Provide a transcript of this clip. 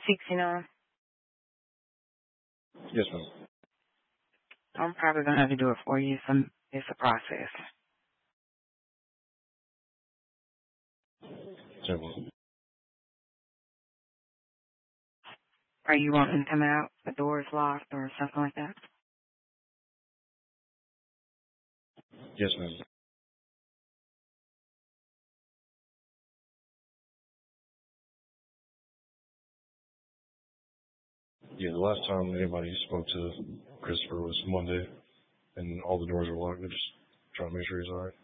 69. Yes, ma'am. I'm probably going to have to do it for you. It's a process. Yes, ma'am. Are you wanting to come out? The door is locked or something like that? Yes, ma'am. Yeah, the last time anybody spoke to Christopher was Monday, and all the doors were locked. They're just trying to make sure he's all right.